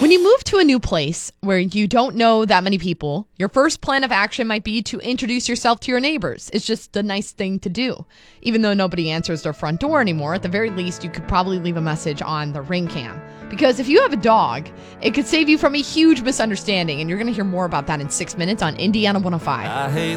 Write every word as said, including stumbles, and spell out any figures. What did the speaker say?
When you move to a new place where you don't know that many people, your first plan of action might be to introduce yourself to your neighbors. It's just a nice thing to do. Even though nobody answers their front door anymore, at the very least, you could probably leave a message on the Ring Cam. Because if you have a dog, it could save you from a huge misunderstanding, and you're going to hear more about that in six minutes on Indiana one oh five. I hate